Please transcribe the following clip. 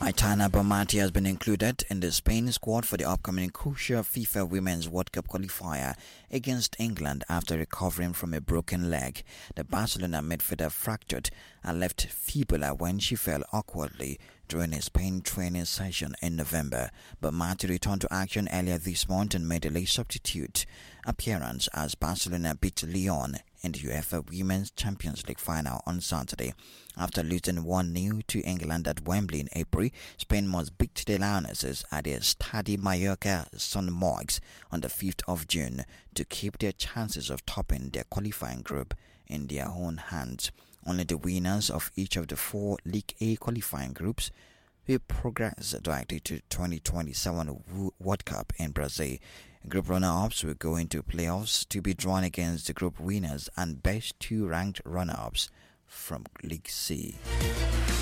Aitana Bonmati has been included in the Spain squad for the upcoming crucial FIFA Women's World Cup qualifier against England after recovering from a broken leg. The Barcelona midfielder fractured and left fibula when she fell awkwardly during a Spain training session in November. Bonmati returned to action earlier this month and made a late substitute appearance as Barcelona beat Lyon in the UEFA Women's Champions League final on Saturday. After losing 1-0 to England at Wembley in April, Spain must beat the Lionesses at the Stade Mallorca San Moix on the 5th of June to keep their chances of topping their qualifying group in their own hands. Only the winners of each of the 4 League A qualifying groups will progress directly to 2027 World Cup in Brazil. Group runner-ups will go into playoffs to be drawn against the group winners and best 2 ranked runner-ups from League C.